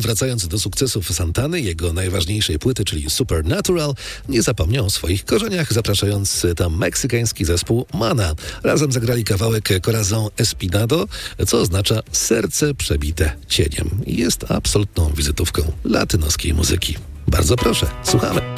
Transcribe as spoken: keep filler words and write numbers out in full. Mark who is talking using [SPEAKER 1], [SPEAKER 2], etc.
[SPEAKER 1] ale wracając do sukcesów Santany, jego najważniejszej płyty, czyli Supernatural, nie zapomniał o swoich korzeniach, zapraszając tam meksykański zespół Mana. Razem zagrali kawałek Corazón Espinado, co oznacza serce przebite cieniem. Jest absolutną wizytówką latynoskiej muzyki. Bardzo proszę, słuchamy.